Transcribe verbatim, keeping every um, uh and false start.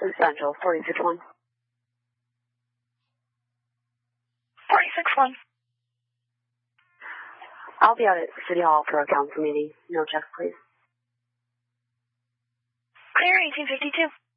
This is Central, forty-six one. forty-six one. I'll be out at City Hall for a council meeting. No checks, please. Clear eighteen fifty-two.